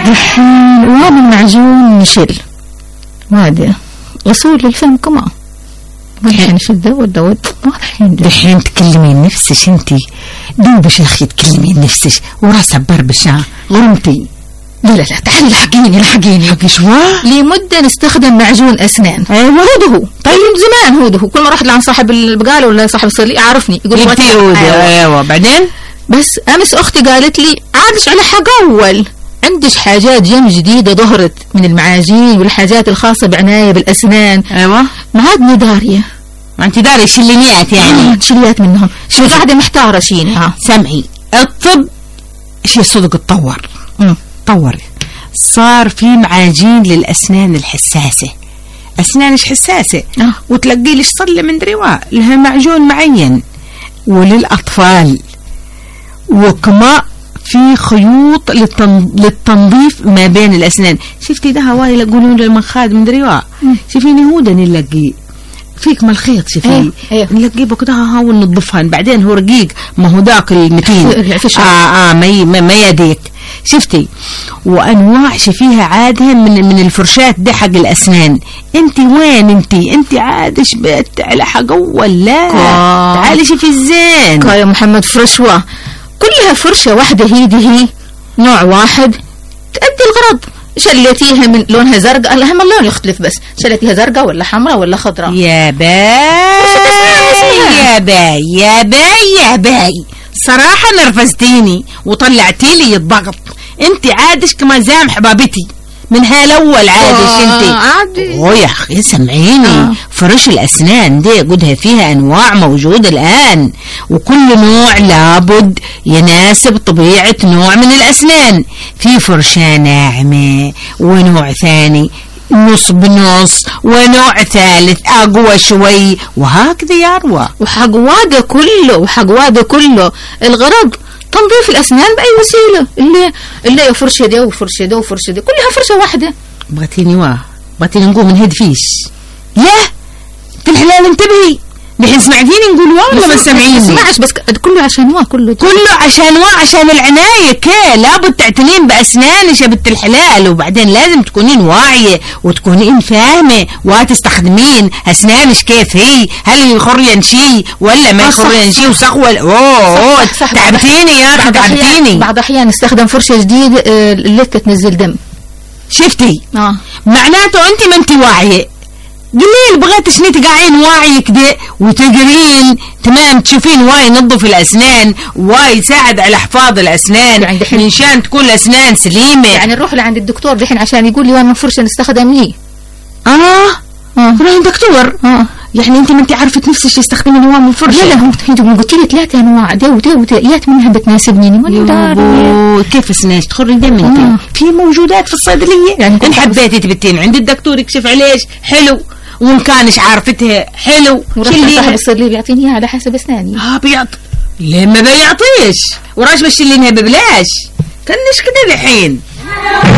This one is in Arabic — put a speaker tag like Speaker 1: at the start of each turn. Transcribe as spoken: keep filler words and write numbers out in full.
Speaker 1: دحين وهذا المعجون نشل وهذا غسول للفم كمان دحين شو الدواء الدواء
Speaker 2: دحين دحين تكلمين نفسش انتي دوبش يا اخي تكلمين نفسش وراسها بربشة غرمتي.
Speaker 1: لا لا لا تعالي لحقيني لحقيني
Speaker 2: حقي شو
Speaker 1: لمدة نستخدم معجون أسنان.
Speaker 2: ايوه
Speaker 1: هو هو طيب زمان هو هو كل ما رحت لعند صاحب البقالة ولا صاحب الصيدلية يعرفني يقول لي
Speaker 2: ايوه ايوه بعدين
Speaker 1: بس أمس أختي قالت لي عادش على حق أول عندش حاجات جم جديدة ظهرت من المعاجين والحاجات الخاصة بعناية بالأسنان.
Speaker 2: ايوه
Speaker 1: ما عادني دارية.
Speaker 2: ما انت داري شلينيات يعني
Speaker 1: آه شليات منهم شو قاعدة محتارة شيني. ها
Speaker 2: سمعي الطب شي صدق اتطور تطور صار في معاجين للأسنان الحساسة أسنانش حساسة
Speaker 1: آه.
Speaker 2: وتلقي ليش صلة من درواء لها معجون معين وللأطفال وكما في خيوط للتنظيف ما بين الأسنان. شفتي ده هواي يقولون للمخاد من درواء شوفيني هودا نلقي فيك ما الخيط شوفي
Speaker 1: ايه ايه.
Speaker 2: نلقيه بكده ها وننظفهن بعدين هو رقيق ما هو ذاك المتين اه اه ما ما, ما يديك شفتي وانواع شفيها عادها من من الفرشات دي حق الاسنان. انت وين انت انت عادش بيت على حق اول لا
Speaker 1: آه.
Speaker 2: تعالي شوفي الزين
Speaker 1: يا محمد فرشوه كلها فرشه واحده هي دي هي نوع واحد تأدي الغرض. شلتيها من لونها زرقاء اهم اللون يختلف بس شلتيها زرقاء ولا حمراء ولا خضراء.
Speaker 2: يا باي يا باي يا باي يا باي صراحة نرفزتيني وطلعتي لي الضغط. انت عادش كما زام حبابتي من هالاول عادش انت
Speaker 1: عادي.
Speaker 2: اوه يا اخي سمعيني آه. فرش الاسنان دي قدها فيها انواع موجودة الان وكل نوع لابد يناسب طبيعة نوع من الاسنان. في فرشة ناعمة ونوع ثاني نص بنص ونوع ثالث اقوى شوي وهكذا يا روى
Speaker 1: وحقواده كله وحقواده كله الغرض تنظيف الأسنان بأي وسيلة اللي اللي فرشة دي وفرشة دي وفرشة دي كلها فرشة واحدة.
Speaker 2: بغيتيني واه بغيتيني نقوم من هيد فيش لا في الحلال انتبهي نحن سمعتيني نقول واه ولا ما سمعيني؟
Speaker 1: سمعش بس كله عشان واه كله
Speaker 2: كله عشان واه عشان العناية كي لابد تعتنين بأسنانك يا بنت الحلال وبعدين لازم تكونين واعية وتكونين فاهمة وتستخدمين أسنانك كيف هي هل يخرين شي ولا ما يخرين شي وسخوة اوه تعبتيني يا اخي تعبتيني.
Speaker 1: بعض أحيان نستخدم فرشة جديدة اللي تنزل دم.
Speaker 2: شفتي
Speaker 1: اه
Speaker 2: معناته انت ما انت واعية قليل بغيتش نتقاعين واعي كده وتقرين تمام تشوفين واي ينظف الأسنان واي يساعد على حفاظ الأسنان يعني من شان تكون الأسنان سليمة.
Speaker 1: يعني نروح لعند الدكتور دحين عشان يقول لي وين من فرشة نستخدم ليه.
Speaker 2: اه اه روح الدكتور اه يعني انت ما انت عارفه نفسك تستخدمي انواع من الفرشه.
Speaker 1: لا لا انت قلت لي ثلاث انواع دي ودي ودي ايات منها بتناسبني
Speaker 2: ماني كيف اسنانك تخرج دم انت آه. في موجودات في الصيدليه يعني ان حبيتي تبتين عند الدكتور يكشف عليش حلو وان كانش عارفتها حلو
Speaker 1: ورحت صاحب الصيدليه بيعطيني اياها على حسب اسناني.
Speaker 2: اه بيعطي ليه ما بيعطيش وراش بشيلينها ببلاش كنش كده الحين.